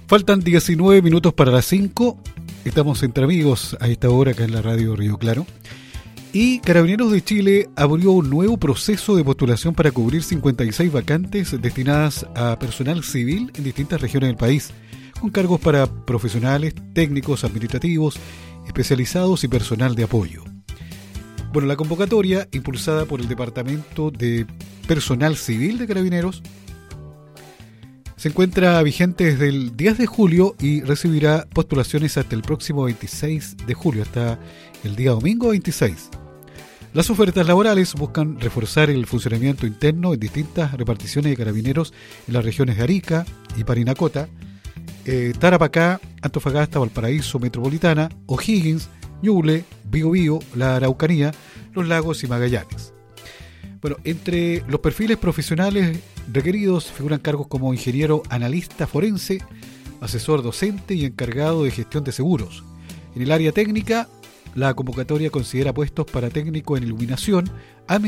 Faltan 19 minutos para las 5. Estamos entre amigos a esta hora acá en la radio Río Claro. Y Carabineros de Chile abrió un nuevo proceso de postulación para cubrir 56 vacantes destinadas a personal civil en distintas regiones del país, con cargos para profesionales, técnicos, administrativos, especializados y personal de apoyo. Bueno, la convocatoria, impulsada por el Departamento de Personal Civil de Carabineros, se encuentra vigente desde el 10 de julio y recibirá postulaciones hasta el próximo 26 de julio, hasta el día domingo 26. Las ofertas laborales buscan reforzar el funcionamiento interno en distintas reparticiones de carabineros en las regiones de Arica y Parinacota, Tarapacá, Antofagasta, Valparaíso, Metropolitana, O'Higgins, Ñuble, Biobío, la Araucanía, Los Lagos y Magallanes. Bueno, entre los perfiles profesionales requeridos figuran cargos como ingeniero analista forense, asesor docente y encargado de gestión de seguros. En el área técnica, la convocatoria considera puestos para técnico en iluminación,